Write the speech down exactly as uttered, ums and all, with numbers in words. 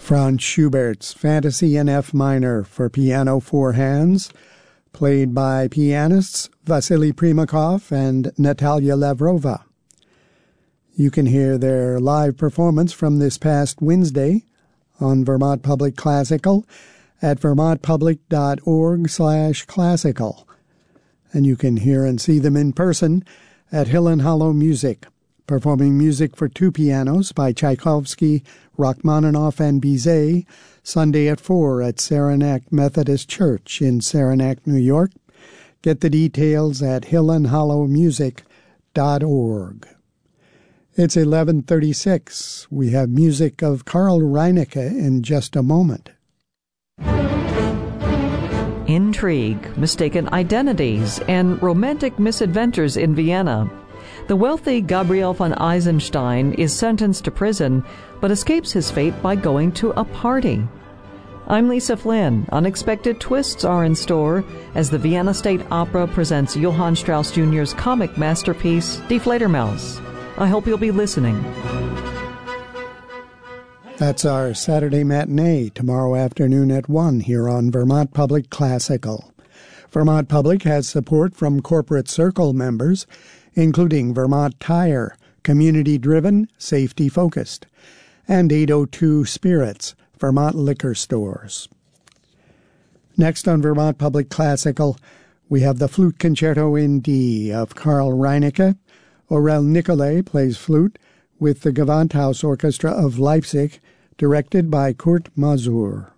Franz Schubert's Fantasy in F minor for piano four hands, played by pianists Vasily Primakov and Natalia Lavrova. You can hear their live performance from this past Wednesday on Vermont Public Classical at vermontpublic.org slash classical. And you can hear and see them in person at Hill and Hollow Music, performing music for two pianos by Tchaikovsky, Rachmaninoff, and Bizet, Sunday at four at Saranac Methodist Church in Saranac, New York. Get the details at hill and hollow music dot org. It's eleven thirty-six. We have music of Carl Reinecke in just a moment. Intrigue, mistaken identities, and romantic misadventures in Vienna. The wealthy Gabriel von Eisenstein is sentenced to prison, but escapes his fate by going to a party. I'm Lisa Flynn. Unexpected twists are in store as the Vienna State Opera presents Johann Strauss Junior's comic masterpiece, Die Fledermaus. I hope you'll be listening. That's our Saturday matinee tomorrow afternoon at one here on Vermont Public Classical. Vermont Public has support from Corporate Circle members, including Vermont Tire, community-driven, safety-focused, and eight oh two Spirits, Vermont liquor stores. Next on Vermont Public Classical, we have the Flute Concerto in D of Carl Reinecke. Aurel Nicolai plays flute with the Gewandhaus Orchestra of Leipzig, directed by Kurt Masur.